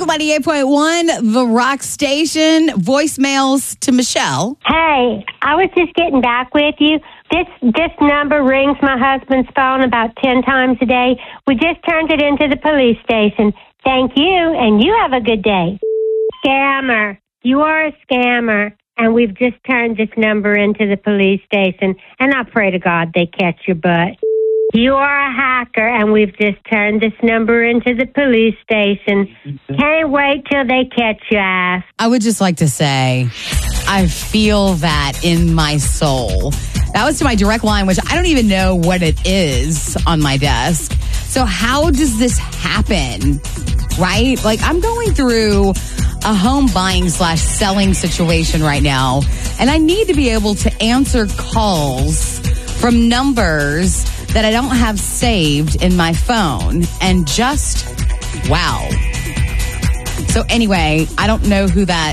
Money 8.1, the rock station. Voicemails to Michelle. Hey, I was just getting back with you. This number rings my husband's phone about 10 times a day. We just turned it into the police station. Thank you, and you have a good day. Scammer. You are a scammer, and we've just turned this number into the police station, and I pray to God they catch your butt. You are a hacker, and we've just turned this number into the police station. Can't wait till they catch your ass. I would just like to say, I feel that in my soul. That was to my direct line, which I don't even know what it is on my desk. So how does this happen? Right? Like, I'm going through a home buying / selling situation right now, and I need to be able to answer calls from numbers that I don't have saved in my phone. And just, wow. So anyway, I don't know who that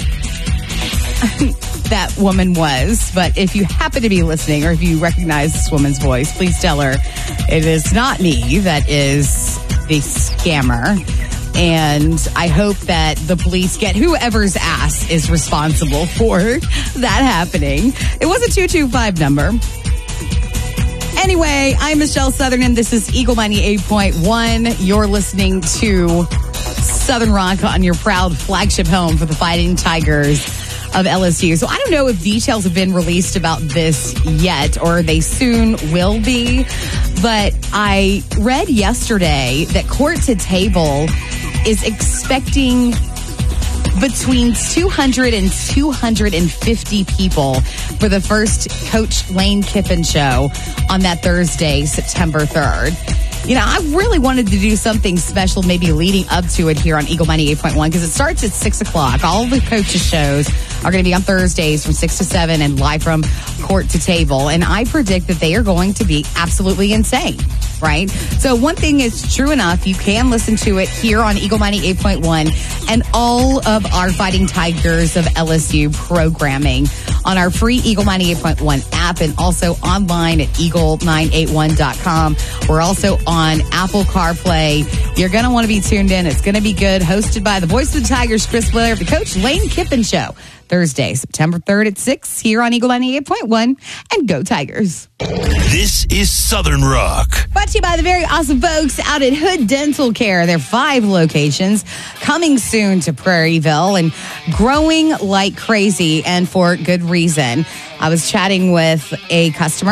woman was, but if you happen to be listening or if you recognize this woman's voice, please tell her it is not me that is the scammer. And I hope that the police get whoever's ass is responsible for that happening. It was a 225 number. Anyway, I'm Michelle Southern, and this is Eagle 98.1. You're listening to Southern Rock on your proud flagship home for the Fighting Tigers of LSU. So I don't know if details have been released about this yet, or they soon will be. But I read yesterday that Court to Table is expecting between 200 and 250 people for the first Coach Lane Kiffin show on that Thursday, September 3rd. You know, I really wanted to do something special, maybe leading up to it here on Eagle 98.1, because it starts at 6 o'clock. All the coaches' shows are going to be on Thursdays from 6 to 7 and live from Court to Table. And I predict that they are going to be absolutely insane, right? So one thing is true enough. You can listen to it here on Eagle 98.1 and all of our Fighting Tigers of LSU programming on our free Eagle 98.1 app and also online at eagle981.com. We're also on Apple CarPlay. You're going to want to be tuned in. It's going to be good. Hosted by the voice of the Tigers, Chris Blair, the Coach Lane Kiffin Show. Thursday, September 3rd at 6 here on Eagle 98.1. And go Tigers. This is Southern Rock. Brought to you by the very awesome folks out at Hood Dental Care. There are 5 locations coming soon to Prairieville and growing like crazy, and for good reason. I was chatting with a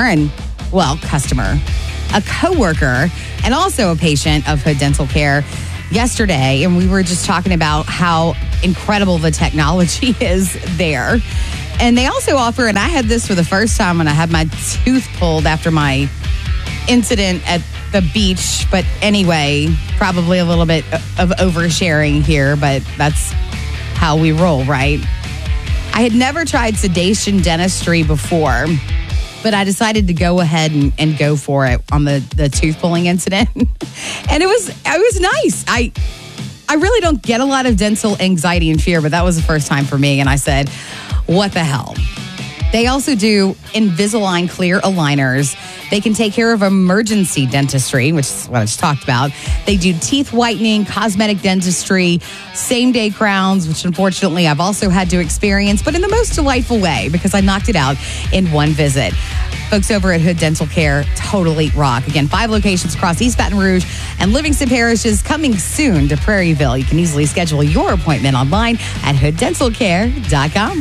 a coworker and also a patient of Hood Dental Care yesterday, and we were just talking about how incredible the technology is there. And they also offer, and I had this for the first time when I had my tooth pulled after my incident at the beach. But anyway, probably a little bit of oversharing here, but that's how we roll, right? I had never tried sedation dentistry before, but I decided to go ahead and go for it on the tooth pulling incident. And it was nice. I really don't get a lot of dental anxiety and fear, but that was the first time for me. And I said, what the hell? They also do Invisalign clear aligners. They can take care of emergency dentistry, which is what I just talked about. They do teeth whitening, cosmetic dentistry, same-day crowns, which unfortunately I've also had to experience, but in the most delightful way because I knocked it out in one visit. Folks over at Hood Dental Care totally rock. Again, 5 locations across East Baton Rouge and Livingston parishes, coming soon to Prairieville. You can easily schedule your appointment online at hooddentalcare.com.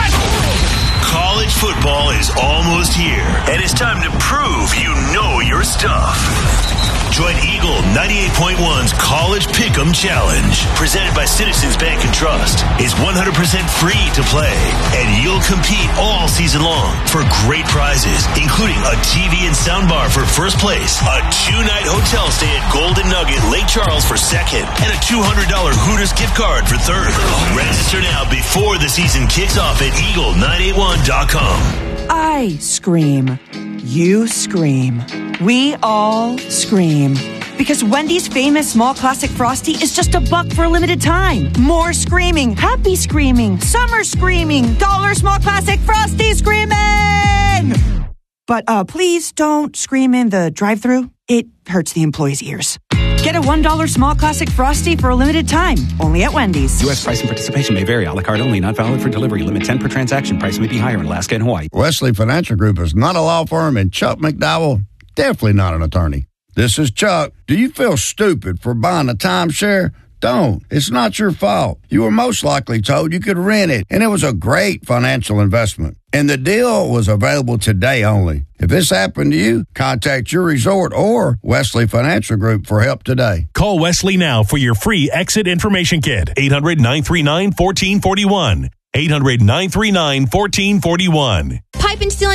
College football is almost here, and it's time to prove you know your stuff. Join Eagle 98.1's College Pick'em Challenge, presented by Citizens Bank and Trust. It's 100% free to play, and you'll compete all season long for great prizes, including a TV and soundbar for first place, a 2-night hotel stay at Golden Nugget Lake Charles for second, and a $200 Hooters gift card for third. Register now before the season kicks off at eagle981.com. I scream. You scream. We all scream. Because Wendy's famous small classic Frosty is just $1 for a limited time. More screaming, happy screaming, summer screaming, dollar small classic Frosty screaming! But please don't scream in the drive-thru. It hurts the employees' ears. Get a $1 small classic Frosty for a limited time, only at Wendy's. U.S. price and participation may vary. A la carte only, not valid for delivery. Limit 10 per transaction. Price may be higher in Alaska and Hawaii. Wesley Financial Group is not a law firm, and Chuck McDowell, definitely not an attorney. This is Chuck. Do you feel stupid for buying a timeshare? Don't. It's not your fault. You were most likely told you could rent it, and it was a great financial investment. And the deal was available today only. If this happened to you, contact your resort or Wesley Financial Group for help today. Call Wesley now for your free exit information kit. 800-939-1441. 800-939-1441. Pipe and steel